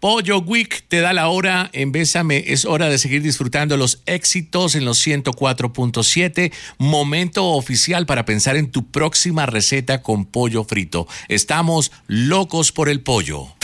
Pollo Week te da la hora en Bésame. Es hora de seguir disfrutando los éxitos en los 104.7. Momento oficial para pensar en tu próxima receta con pollo frito. Estamos locos por el pollo.